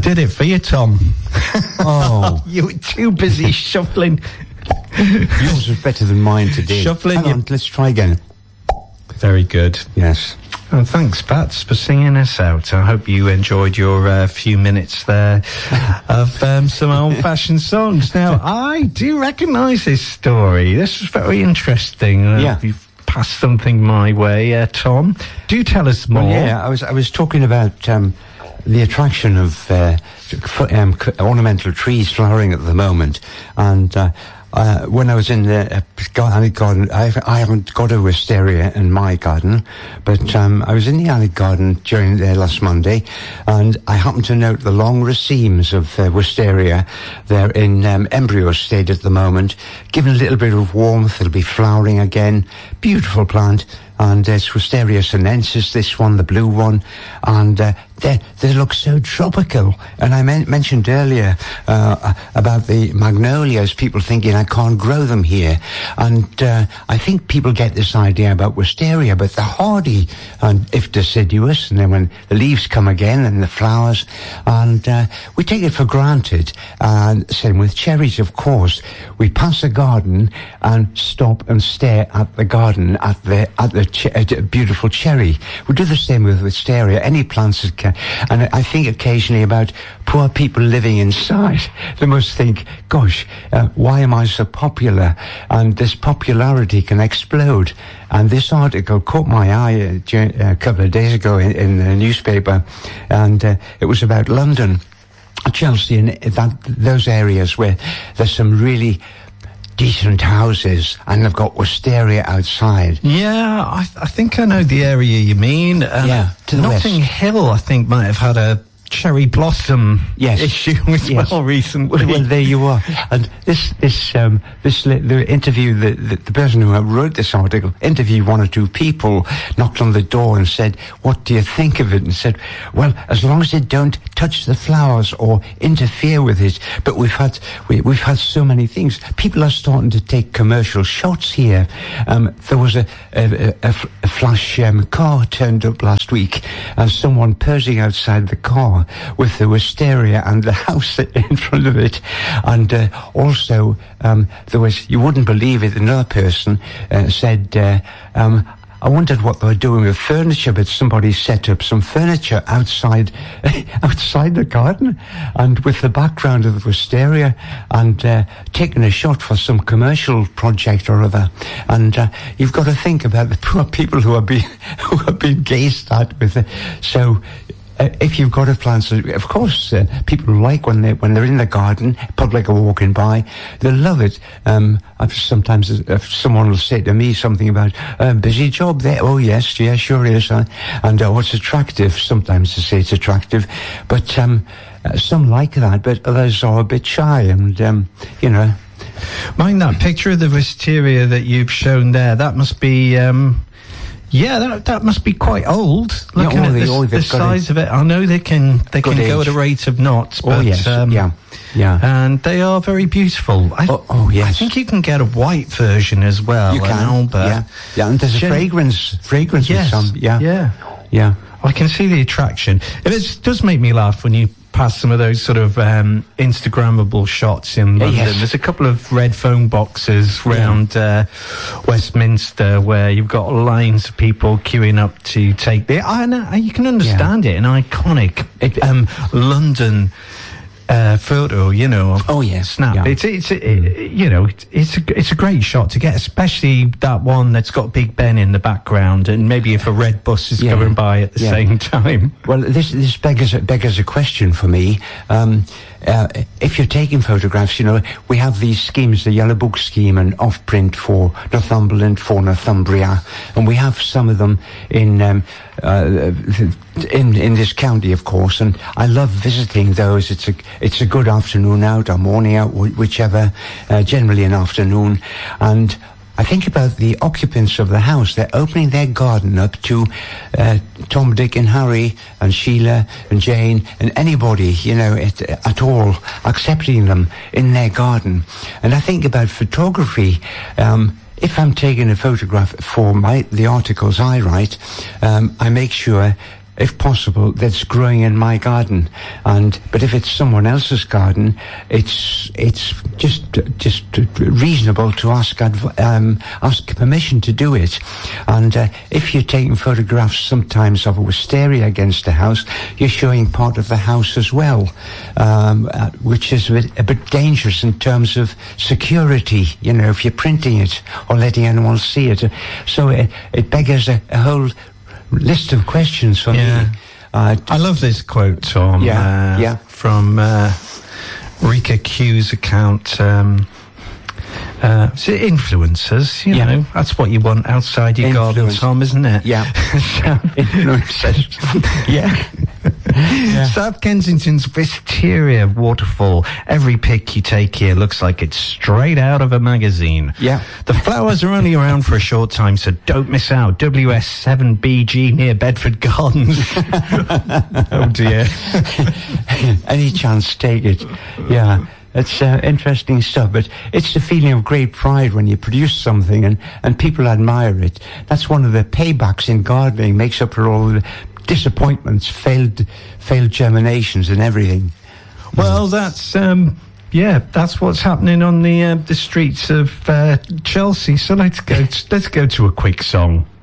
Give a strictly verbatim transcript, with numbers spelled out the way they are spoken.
did it for you, Tom. Oh. You were too busy shuffling. Yours was better than mine today. Shuffling. Hang on, let's try again. Very good. Yes. Oh, thanks, Bats, for singing us out. I hope you enjoyed your uh, few minutes there of um, some old-fashioned songs. Now, I do recognise this story. This is very interesting. Uh, yeah. You've passed something my way, uh, Tom. Do tell us more. Well, yeah, I was I was talking about um, the attraction of uh, um, ornamental trees flowering at the moment, and uh, Uh, when I was in the uh, alley garden, I, I haven't got a wisteria in my garden, but um, I was in the alley garden during uh, last Monday, and I happened to note the long racemes of uh, wisteria. They're in um, embryo state at the moment, given a little bit of warmth. It'll be flowering again. Beautiful plant. And it's Wisteria sinensis, this one, the blue one, and uh, they they look so tropical. And I men- mentioned earlier uh, about the magnolias, people thinking I can't grow them here, and uh, I think people get this idea about wisteria, but they're hardy and if deciduous, and then when the leaves come again and the flowers, and uh, we take it for granted. And same with cherries, of course. We pass a garden and stop and stare at the garden, at the at the Ch- a beautiful cherry. We do the same with wisteria, any plants that can. And I think occasionally about poor people living inside. They must think, gosh, uh, why am I so popular? And this popularity can explode. And this article caught my eye uh, dur- a couple of days ago in, in the newspaper, and uh, it was about London, Chelsea, and that those areas where there's some really decent houses, and they've got wisteria outside. Yeah, I, th- I think I know the area you mean. Um, yeah, to the Notting west. Hill, I think, might have had a cherry blossom yes. issue as yes. well recently. Well, there you are. And this, this, um, this, the interview, the, the, the person who wrote this article interviewed one or two people, knocked on the door and said, "What do you think of it?" And said, "Well, as long as they don't touch the flowers or interfere with it." But we've had, we, we've had so many things. People are starting to take commercial shots here. Um, there was a, a, a, a flash um, car turned up last week, and someone posing outside the car with the wisteria and the house in front of it. And uh, also um, there was, you wouldn't believe it, another person uh, said, uh, um, I wondered what they were doing with furniture, but somebody set up some furniture outside outside the garden, and with the background of the wisteria, and uh, taking a shot for some commercial project or other. And uh, you've got to think about the poor people who are being who are being gazed at with it. So Uh, if you've got a plant, of course, uh, people like when they when they're in the garden, public are walking by, they love it. Um, I've sometimes, if someone will say to me something about a uh, busy job there, oh yes, yeah, sure is, uh, and uh, what's attractive? Sometimes they say it's attractive, but um, uh, some like that, but others are a bit shy, and um, you know. Mind that picture of the wisteria that you've shown there? That must be. Um Yeah, that that must be quite old. Looking yeah, at the, the, the size of it, I know they can they can age. go at a rate of knots. But, oh yes, um, yeah, yeah, and they are very beautiful. I, oh, oh yes, I think you can get a white version as well. You can, Alba. yeah, yeah, and there's a Gen- fragrance, fragrance yes, with some, yeah, yeah, yeah. I can see the attraction. It is, does make me laugh when you pass some of those sort of um, Instagrammable shots in London. Yes. There's a couple of red phone boxes round yeah. uh, Westminster where you've got lines of people queuing up to take the... I know, you can understand yeah. it, an iconic it, um, London... Uh, photo, you know, oh yes, snap. Yeah. It's it's it, it, you know it's it's a, it's a great shot to get, especially that one that's got Big Ben in the background, and maybe if a red bus is yeah. going by at the yeah. same time. Well, this this beggars beggars a question for me. Um, uh, if you're taking photographs, you know, we have these schemes, the Yellow Book scheme and Off-Print for Northumberland, for Northumbria, and we have some of them in. Um, Uh, in in this county, of course, and I love visiting those. It's a it's a good afternoon out or morning out, whichever. Uh, generally an afternoon, and I think about the occupants of the house. They're opening their garden up to uh, Tom, Dick, and Harry, and Sheila, and Jane, and anybody, you know, at, at all, accepting them in their garden. And I think about photography. Um, If I'm taking a photograph for my the articles I write, um, I make sure if possible, that's growing in my garden. And but if it's someone else's garden, it's it's just just reasonable to ask adv- um, ask permission to do it. And uh, if you're taking photographs sometimes of a wisteria against a house, you're showing part of the house as well, um, uh, which is a bit, a bit dangerous in terms of security. You know, if you're printing it or letting anyone see it, so it, it beggars a, a whole list of questions for yeah. me. Uh, I love this quote, Tom. Yeah, uh, yeah. From uh, Rika Q's account. Um, uh, so influencers, you Yeah. know, that's what you want outside your garden, Influence. Tom, isn't it? Yeah. Influencers. yeah. yeah. South Kensington's Wisteria waterfall. Every pic you take here looks like it's straight out of a magazine. Yeah. The flowers are only around for a short time, so don't miss out. W S seven B G near Bedford Gardens. Oh dear. Any chance, take it. Yeah. It's uh, interesting stuff, but it's the feeling of great pride when you produce something and, and people admire it. That's one of the paybacks in gardening, makes up for all the disappointments, failed failed germinations and everything. Well, that's, um, yeah, that's what's happening on the uh, the streets of uh, Chelsea. So let's go, let's go to a quick song.